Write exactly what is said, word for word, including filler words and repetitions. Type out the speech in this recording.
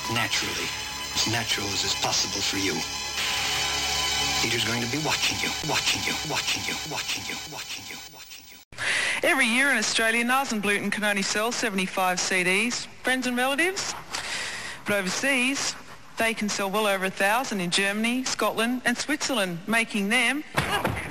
naturally, as natural as is possible for you. Peter's going to be watching you, watching you, watching you, watching you, watching you, watching you. Every year in Australia, Nasenbluten can only sell seventy-five C Ds. Friends and relatives? But overseas, they can sell well over a thousand in Germany, Scotland and Switzerland, making them